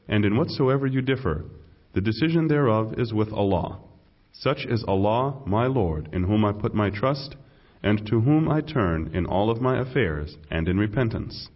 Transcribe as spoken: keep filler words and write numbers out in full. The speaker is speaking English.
And in whatsoever you differ, the decision thereof is with Allah. Such is Allah, my Lord, in whom I put my trust, and to whom I turn in all of my affairs and in repentance.